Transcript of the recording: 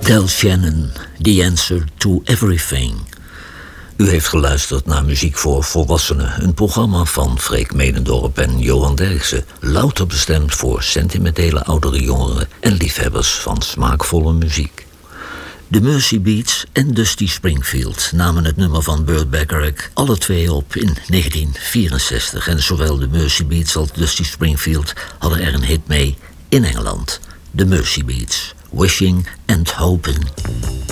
Del Shannon, The Answer to Everything. U heeft geluisterd naar Muziek voor Volwassenen, een programma van Freek Medendorp en Johan Derksen, louter bestemd voor sentimentele oudere jongeren en liefhebbers van smaakvolle muziek. De Mersey Beats en Dusty Springfield namen het nummer van Burt Bacharach alle twee op in 1964. En zowel de Mersey Beats als Dusty Springfield hadden er een hit mee in Engeland. De Mersey Beats, Wishing and Hoping.